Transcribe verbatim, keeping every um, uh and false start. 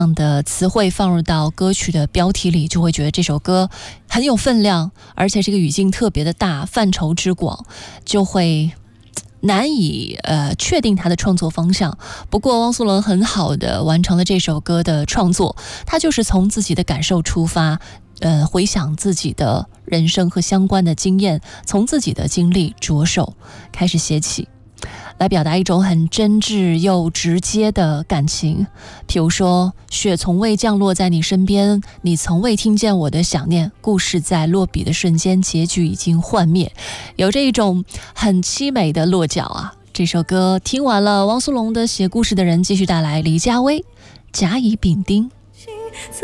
的词汇放入到歌曲的标题里，就会觉得这首歌很有分量，而且这个语境特别的大，范畴之广，就会难以呃确定他的创作方向。不过汪苏泷很好的完成了这首歌的创作，他就是从自己的感受出发，呃回想自己的人生和相关的经验，从自己的经历着手开始写起，来表达一种很真挚又直接的感情。譬如说，雪从未降落在你身边，你从未听见我的想念，故事在落笔的瞬间，结局已经幻灭，有这一种很凄美的落脚啊。这首歌听完了，汪苏泷的写故事的人继续带来黎佳薇甲乙丙丁。